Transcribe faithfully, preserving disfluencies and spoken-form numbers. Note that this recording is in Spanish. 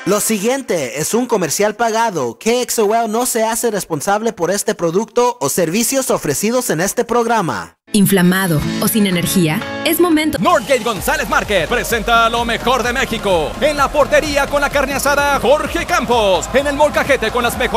Lo siguiente es un comercial pagado. K X O L no se hace responsable por este producto o servicios ofrecidos en este programa. Inflamado o sin energía, es momento. Northgate González Market presenta lo mejor de México. En la portería con la carne asada Jorge Campos. En el molcajete con las mejores